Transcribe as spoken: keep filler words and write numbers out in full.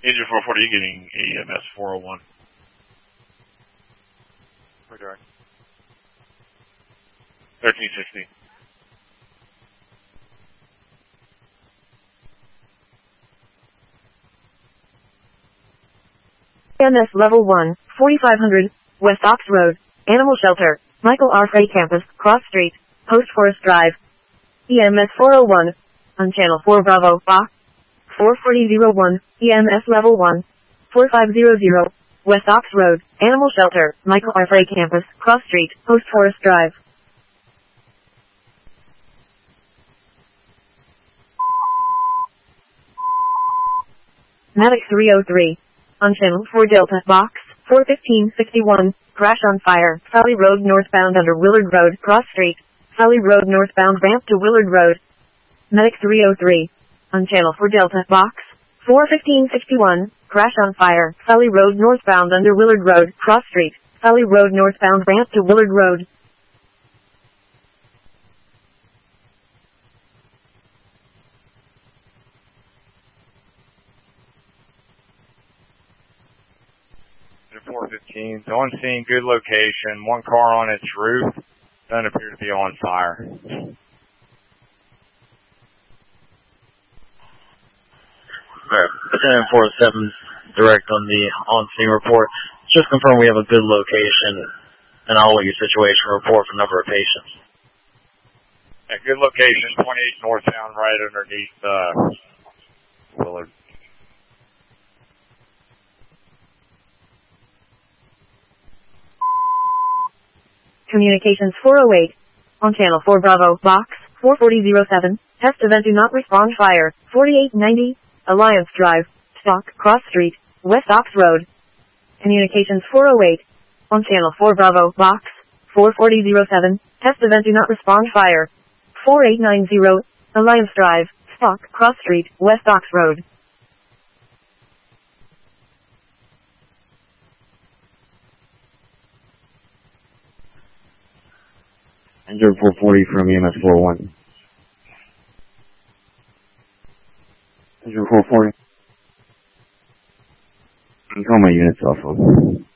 Engine four forty, you're getting E M S four oh one. Redirect. thirteen sixty. E M S Level one, forty-five hundred, West Ox Road, Animal Shelter, Michael R. Frey Campus, Cross Street, Post Forest Drive. E M S four oh one, on Channel four Bravo, Box four forty oh one, E M S Level one, forty-five hundred, West Ox Road, Animal Shelter, Michael R. Frey Campus, Cross Street, Post Forest Drive. Mavic three oh three, on Channel four Delta, Box four fifteen sixty-one, crash on fire, Valley Road northbound under Willard Road, Cross Street, Valley Road northbound ramp to Willard Road. Medic three oh three, on Channel four Delta, Box four fifteen sixty-one, crash on fire, Valley Road northbound under Willard Road, Cross Street, Valley Road northbound ramp to Willard Road. four fifteen, so on scene, good location, one car on its roof, doesn't appear to be on fire. seven four seven direct on the on-scene report. Just confirm we have a good location, and I'll wait your situation report for number of patients. Yeah, good location, twenty-eight northbound, right underneath uh, Willard. Communications four oh eight, on Channel four Bravo, Box four forty oh seven, test event do not respond fire, forty-eight ninety, Alliance Drive, Stock, Cross Street, West Ox Road. Communications four oh eight, on Channel four Bravo, Box four forty oh seven, test event do not respond fire, forty-eight ninety, Alliance Drive, Stock, Cross Street, West Ox Road. Engine four forty from E M S four oh one. Engine four forty. Call my unit cell phone.